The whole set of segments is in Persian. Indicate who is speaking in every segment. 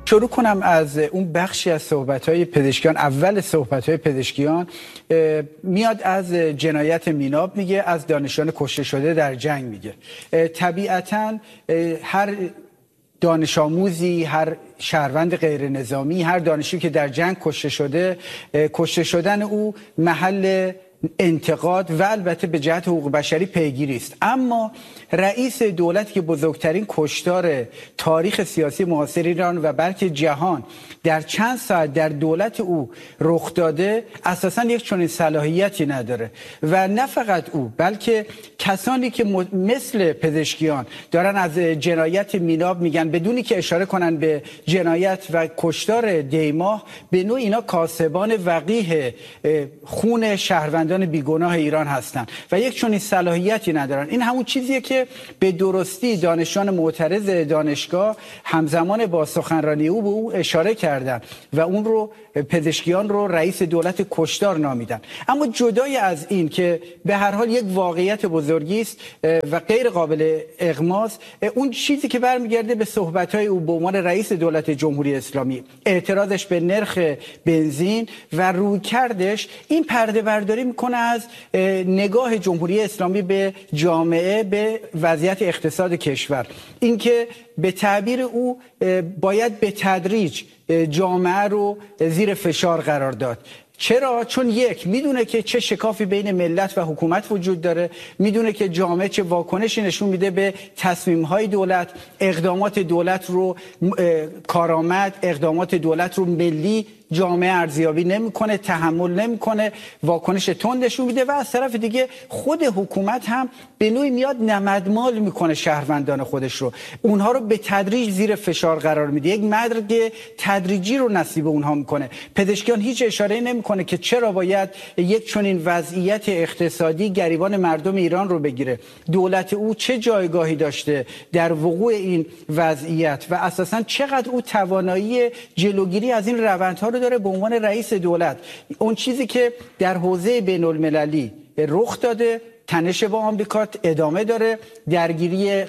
Speaker 1: شروع کنم از اون بخشی از صحبت‌های پزشکیان. اول صحبت‌های پزشکیان میاد از جنایت میناب میگه، از دانشجویان کشته شده در جنگ میگه. طبیعتاً هر دانش آموزی، هر شهروند غیر نظامی، هر دانشجویی که در جنگ کشته شده، کشته شدن او محل انتقاد و البته به جهت حقوق بشری پیگیری است. اما رئیس دولتی که بزرگترین کشتار تاریخ سیاسی معاصر ایران و بلکه جهان در چند ساعت در دولت او رخ داده، اساساً یک چنین صلاحیتی نداره. و نه فقط او، بلکه کسانی که مثل پزشکیان دارن از جنایت میناب میگن بدونی که اشاره کنن به جنایت و کشتار دیماه، به نوع اینا کاسبان وقیح خون شهروندان بیگناه ایران هستند و یک چنین صلاحیتی ندارن. این همون چیزیه که به درستی دانشجویان معترض دانشگاه همزمان با سخنرانی او به او اشاره کردند و اون رو پزشکیان رو رئیس دولت کشتار نامیدن. اما جدای از این که به هر حال یک واقعیت بزرگی است و غیر قابل اغماض، اون چیزی که برمیگرده به صحبت‌های او به عنوان رئیس دولت جمهوری اسلامی، اعتراضش به نرخ بنزین و رویکردش، این پرده برداری میکنه از نگاه جمهوری اسلامی به جامعه، به وضعیت اقتصاد کشور. اینکه به تعبیر او باید به تدریج جامعه رو زیر فشار قرار داد. چرا؟ چون یک، میدونه که چه شکافی بین ملت و حکومت وجود داره، میدونه که جامعه چه واکنشی نشون میده به تصمیم‌های دولت، اقدامات دولت رو کارآمد، اقدامات دولت رو ملی جامعه ارزیابی نمیکنه، تحمل نمیکنه، واکنش تند نشون میده و از طرف دیگه خود حکومت هم به نوعی میاد نمدمال میکنه شهروندان خودش رو، اونها رو به تدریج زیر فشار قرار میده، یک مرگ تدریجی رو نصیب اونها میکنه. پزشکیان هیچ اشاره نمیکنه که چرا باید یک چنین وضعیت اقتصادی گریبان مردم ایران رو بگیره، دولت او چه جایگاهی داشته در وقوع این وضعیت و اساساً چقدر او توانایی جلوگیری از این روندها رو داره به عنوان رئیس دولت. اون چیزی که در حوزه بین المللی رخ داده، تنش با آمریکا ادامه داره، درگیری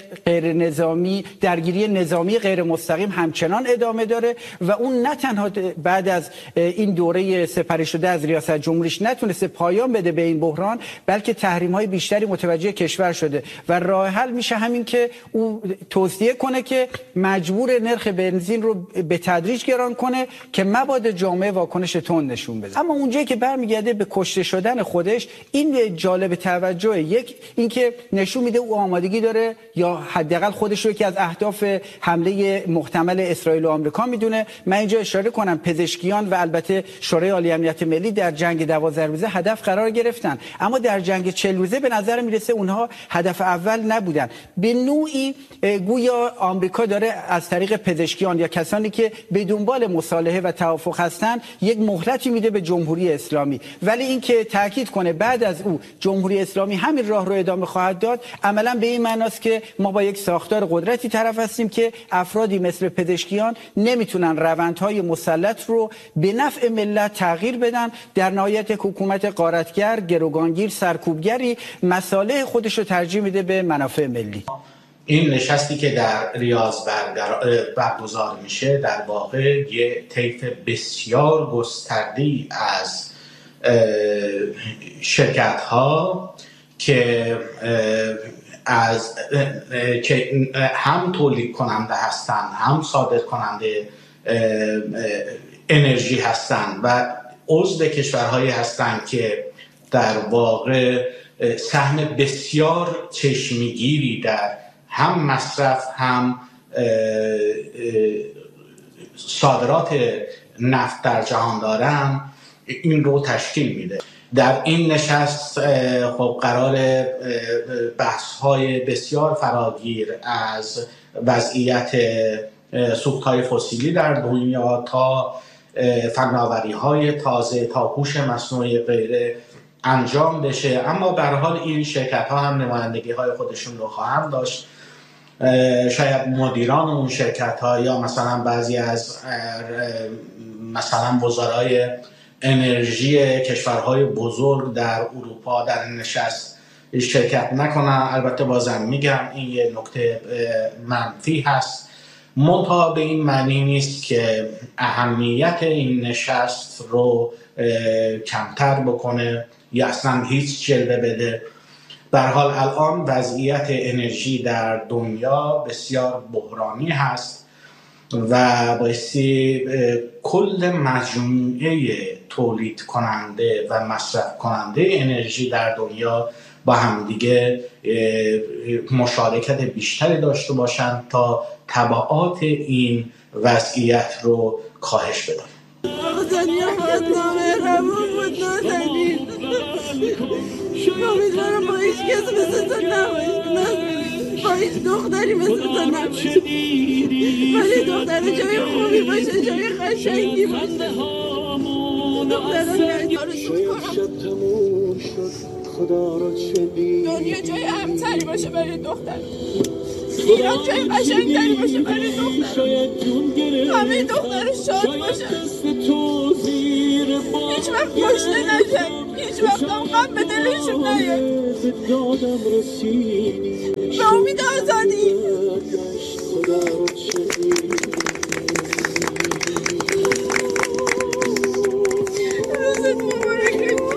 Speaker 1: نظامی غیر مستقیم همچنان ادامه داره و اون نه تنها بعد از این دوره سپری شده از ریاست جمهوریش نتونسته پایان بده به این بحران، بلکه تحریم‌های بیشتری متوجه کشور شده و راه حل میشه همین که او توصیه کنه که مجبور نرخ بنزین رو به تدریج گران کنه که مبادا جامعه واکنش تند نشون بده. اما اونجایی که برمیگرده به کشته شدن خودش، این جالب توجه، یک اینکه نشون میده او آمادگی داره یا حداقل خودش رو یکی از اهداف حمله محتمل اسرائیل و آمریکا میدونه. من اینجا اشاره کنم پزشکیان و البته شورای عالی امنیت ملی در جنگ 12 روزه هدف قرار گرفتن، اما در جنگ 40 روزه به نظر میرسه اونها هدف اول نبودن. به نوعی گویا آمریکا داره از طریق پزشکیان یا کسانی که به دنبال مصالحه و توافق هستن یک مهلتی میده به جمهوری اسلامی، ولی اینکه تاکید کنه بعد از او جمهوری اسلامی همین راه رو ادامه خواهد داد، عملا به این معناست که ما با یک ساختار قدرتی طرف هستیم که افرادی مثل پزشکیان نمیتونن روندهای مسلط رو به نفع ملت تغییر بدن. در نهایت حکومت غارتگر، گروگانگیر، سرکوبگری مصالح خودش رو ترجیح میده به منافع ملی.
Speaker 2: این نشستی که در ریاض برگزار میشه در واقع یه طیف بسیار گسترده‌ای از شرکت ها که هم تولید کننده هستن، هم صادر کننده انرژی هستن و عضو کشورهایی هستن که در واقع سهم بسیار چشمگیری در هم مصرف هم صادرات نفت در جهان دارن، این رو تشکیل میده. در این نشست خب قرار بحث‌های بسیار فراگیر از وضعیت سوخت‌های فسیلی در دنیا تا فناوری‌های تازه تا هوش مصنوعی غیره انجام بشه. اما به هر حال این شرکت‌ها هم نمایندگی‌های خودشون رو خواهند داشت. شاید مدیران اون شرکت‌ها یا مثلا بعضی از مثلا وزرای انرژی کشورهای بزرگ در اروپا در این نشست شرکت نکنن. البته بازم میگم این یه نکته منفی هست منتها به این معنی نیست که اهمیت این نشست رو کمتر بکنه یا اصلا هیچ جلوه بده. به هر حال الان وضعیت انرژی در دنیا بسیار بحرانی هست و بایستی کل مجموعه تولید کننده و مصرف کننده انرژی در دنیا با همدیگه مشارکت بیشتری داشته باشند تا تبعات این وضعیت رو کاهش بدن.
Speaker 3: امیدوارم با هیچ کس مثل تو نباشی، با هیچ دختری مثل تو نباشی، ولی دختر جای خوبی باشه، جای قشنگی باشه. دنیا جای امتری باشه برای دختر، ایران جای قشنگتری باشه برای دختر، همه دختر شاد باشه، هیچ وقت کشته نشن، هیچ وقت هم غم به دلشون نیاد، به امید آزادی.